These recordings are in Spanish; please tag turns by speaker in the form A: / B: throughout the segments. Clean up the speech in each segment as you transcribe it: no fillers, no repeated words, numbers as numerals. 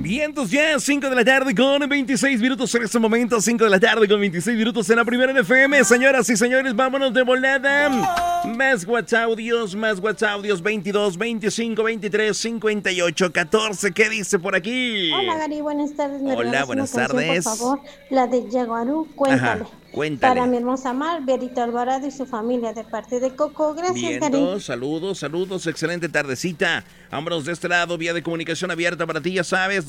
A: Vientos ya, 5 de la tarde con 26 minutos en este momento, 5 de la tarde con 26 minutos en la primera en FM. Señoras y señores, vámonos de volada. Más WhatsApp audios, 22, 25, 23, 58, 14. ¿Qué dice por aquí?
B: Hola, Gary, buenas tardes.
A: Hola, buenas tardes.
B: Por favor, la de Yaguarú, cuéntale.
A: Ajá, cuéntale.
B: Para mi hermosa Mar, Berito Alvarado y su familia de parte de Coco. Gracias, Gary.
A: Saludos, excelente tardecita. Vámonos de este lado, vía de comunicación abierta para ti, ya sabes,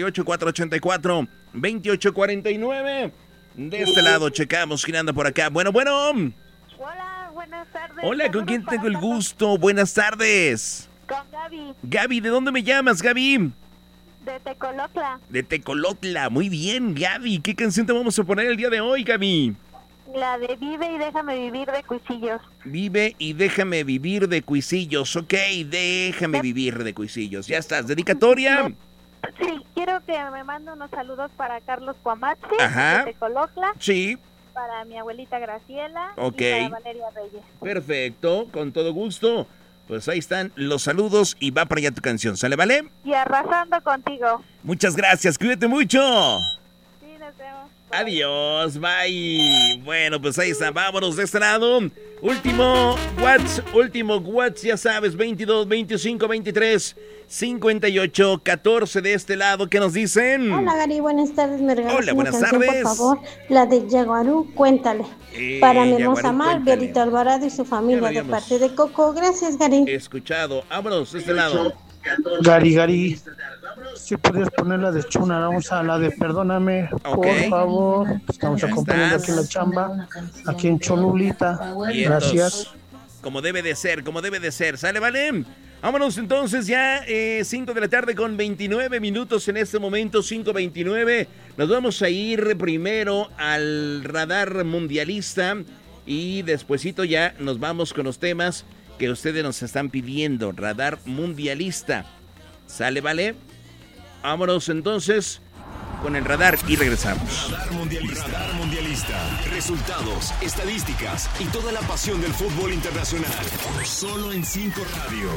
A: 248-484-2849. De este lado, checamos quién anda por acá. Bueno.
C: Hola, buenas tardes.
A: Hola, ¿con quién tengo el gusto? Buenas tardes.
C: Con Gaby.
A: Gaby, ¿de dónde me llamas, Gaby?
C: De Tecolotla.
A: De Tecolotla, muy bien, Gaby. ¿Qué canción te vamos a poner el día de hoy, Gaby?
C: La de Vive y Déjame Vivir de Cuisillos.
A: Vive y Déjame Vivir de Cuisillos. Ok, Déjame Vivir de Cuisillos. Ya estás, ¿dedicatoria?
C: Sí, quiero que me mande unos saludos para Carlos Cuamachi,
A: Ajá.
C: de Tecolotla.
A: Sí.
C: Para mi abuelita Graciela.
A: Ok.
C: Y para Valeria Reyes.
A: Perfecto, con todo gusto. Pues ahí están los saludos y va para allá tu canción, ¿sale, vale?
C: Y arrasando contigo.
A: Muchas gracias, cuídate mucho.
C: Sí, nos vemos.
A: Bye. Adiós, bye. Bueno, pues ahí está, vámonos de este lado. Último WhatsApp, ya sabes, 22, 25, 23, 58, 14 de este lado. ¿Qué nos dicen?
B: Hola, Gary, buenas tardes. Me regalas
A: Hola,
B: una
A: buenas
B: canción,
A: tardes.
B: por favor, la de Yaguarú, cuéntale. Para mi hermosa
A: Yaguarú,
B: Mar,
A: cuéntale.
B: Berito Alvarado y su
A: Ya
B: familia
A: lo
B: de
A: habíamos
B: parte de Coco. Gracias, Gary.
A: escuchado. Vámonos de este lado.
D: Gary, si puedes poner la de Chuna, vamos a la de Perdóname,
A: Ok.
D: por favor. Estamos
A: Ya
D: acompañando
A: estás.
D: aquí en la chamba, aquí en Cholulita.
A: Vientos.
D: Gracias.
A: Como debe de ser, ¿sale, vale? Vámonos entonces ya, 5 de la tarde con 29 minutos en este momento, 5:29. Nos vamos a ir primero al radar mundialista y despuesito ya nos vamos con los temas que ustedes nos están pidiendo. Radar mundialista, ¿sale, vale? Vámonos entonces con el radar y regresamos.
E: Radar mundialista. Resultados, estadísticas y toda la pasión del fútbol internacional. Solo en 5 Radio.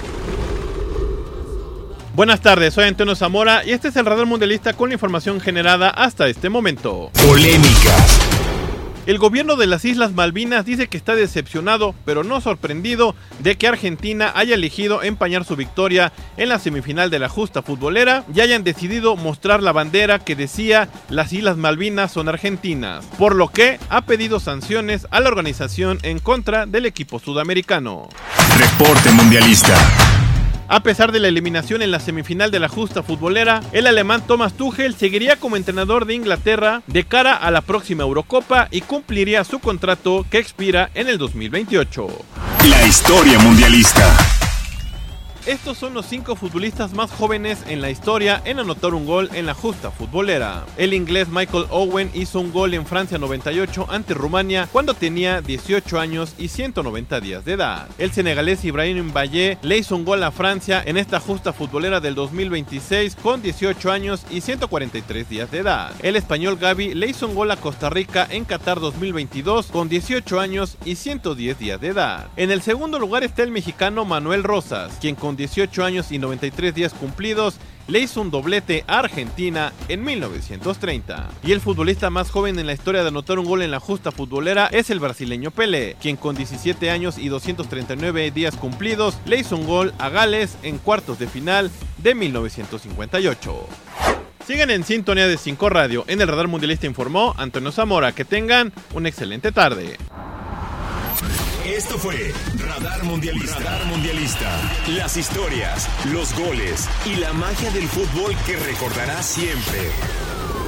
F: Buenas tardes, soy Antonio Zamora y este es el Radar Mundialista con la información generada hasta este momento.
E: Polémicas.
F: El gobierno de las Islas Malvinas dice que está decepcionado, pero no sorprendido, de que Argentina haya elegido empañar su victoria en la semifinal de la justa futbolera y hayan decidido mostrar la bandera que decía "Las Islas Malvinas son argentinas", por lo que ha pedido sanciones a la organización en contra del equipo sudamericano.
E: Reporte mundialista.
F: A pesar de la eliminación en la semifinal de la justa futbolera, el alemán Thomas Tuchel seguiría como entrenador de Inglaterra de cara a la próxima Eurocopa y cumpliría su contrato que expira en el 2028.
E: La historia mundialista.
F: Estos son los 5 futbolistas más jóvenes en la historia en anotar un gol en la justa futbolera. El inglés Michael Owen hizo un gol en Francia 98 ante Rumania cuando tenía 18 años y 190 días de edad. El senegalés Ibrahim Mbaye le hizo un gol a Francia en esta justa futbolera del 2026 con 18 años y 143 días de edad. El español Gavi le hizo un gol a Costa Rica en Qatar 2022 con 18 años y 110 días de edad. En el segundo lugar está el mexicano Manuel Rosas, quien con 18 años y 93 días cumplidos le hizo un doblete a Argentina en 1930. Y el futbolista más joven en la historia de anotar un gol en la justa futbolera es el brasileño Pelé, quien con 17 años y 239 días cumplidos le hizo un gol a Gales en cuartos de final de 1958. Sigan en sintonía de 5 Radio. En el Radar Mundialista informó Antonio Zamora. Que tengan una excelente tarde.
E: Esto fue Radar Mundialista. Radar Mundialista. Las historias, los goles y la magia del fútbol que recordarás siempre.